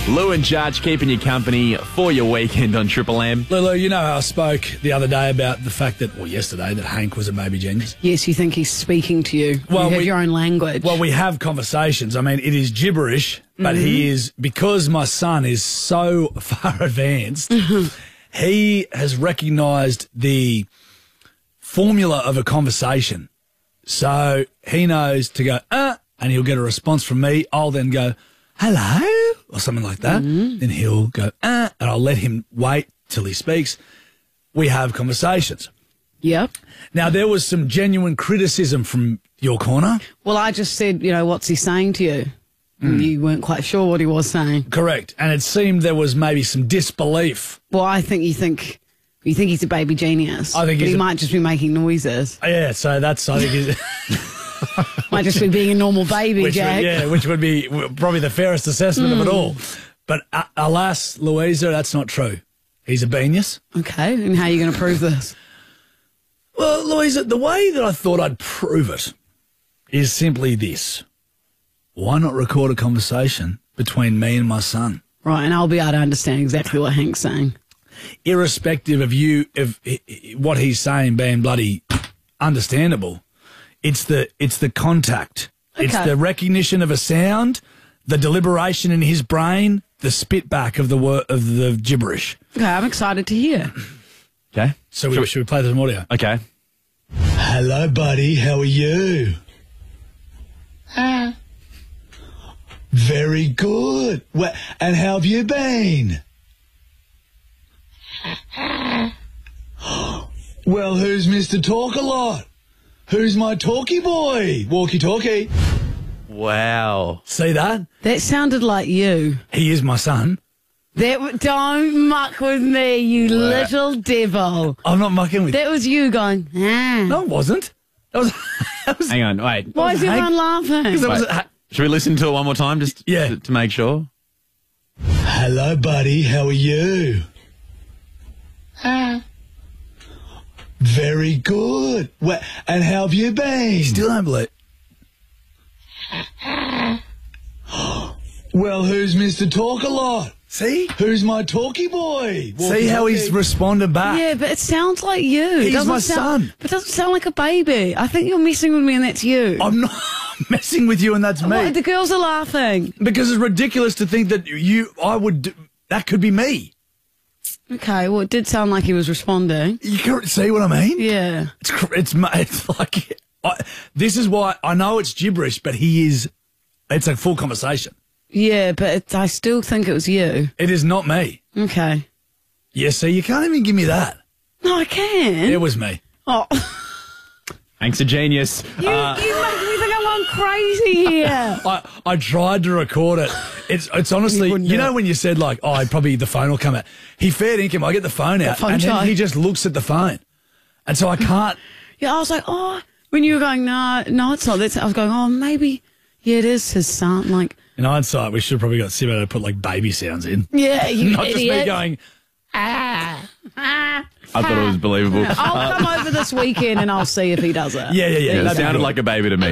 Lou and Judge keeping you company for your weekend on Triple M. Lulu, you know how I spoke the other day about the fact that, or yesterday, that Hank was a baby genius? Yes, you think he's speaking to you. Well, you have your own language. Well, we have conversations. I mean, it is gibberish, but he is, because my son is so far advanced, he has recognised the formula of a conversation. So he knows to go, and he'll get a response from me. I'll then go, hello, or something like that. Then he'll go, and I'll let him wait till he speaks. We have conversations. Yep. Now, there was some genuine criticism from your corner. Well, I just said, what's he saying to you? And you weren't quite sure what he was saying. Correct. And it seemed there was maybe some disbelief. Well, I think you think he's a baby genius. I think he might just be making noises. Yeah, so that's, I think, Might just be being a normal baby, Jack. which would be probably the fairest assessment of it all. But alas, Louisa, that's not true. He's a genius. Okay, and how are you going to prove this? Well, Louisa, the way that I thought I'd prove it is simply this. Why not record a conversation between me and my son? Right, and I'll be able to understand exactly what Hank's saying. Irrespective of what he's saying being bloody understandable, it's the contact. Okay. It's the recognition of a sound, the deliberation in his brain, the spit back of the gibberish. Okay, I'm excited to hear. Okay. So should we play some audio? Okay. Hello, buddy. How are you? Very good. And how have you been? Well, who's Mr. Talk-a-Lot? Who's my talky boy? Walkie-talkie. Wow. See that? That sounded like you. He is my son. Don't muck with me, you little devil. I'm not mucking with you. That was you going, No, it wasn't. That was Hang on, wait. Why is everyone laughing? Should we listen to it one more time just to make sure? Hello, buddy. How are you? Very good. And how have you been? Still don't believe. Well, who's Mr. Talk-a-Lot? See? Who's my talky boy? See how he's responded back? Yeah, but it sounds like you. He's my son. But it doesn't sound like a baby. I think you're messing with me and that's you. I'm not messing with you and that's me. Why, the girls are laughing. Because it's ridiculous to think that that could be me. Okay, well, it did sound like he was responding. You can see what I mean? Yeah. It's like, this is why I know it's gibberish, but it's a full conversation. Yeah, but I still think it was you. It is not me. Okay. Yeah, see, you can't even give me that. No, I can. It was me. Oh. Hank's a genius. You make me think I'm going crazy here. I tried to record it. It's honestly, you know when you said like, probably the phone will come out. He fair dinkum, I get the phone out and then he just looks at the phone. And so I can't. Yeah, I was like, when you were going, no, it's not. I was going, maybe, it is his son. Like, in hindsight, we should have probably got Simo to put like baby sounds in. Yeah, you Not idiot. just me going, I thought it was believable. I'll come over this weekend and I'll see if he does it. Yeah. It sounded like a baby to me.